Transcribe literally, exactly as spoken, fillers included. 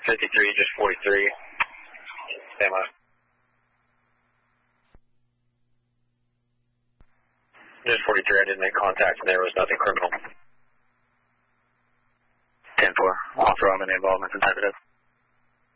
fifty-three, just forty-three. Stand by. Just forty-three, I didn't make contact and there was nothing criminal. ten four, offer on any involvement in type it up.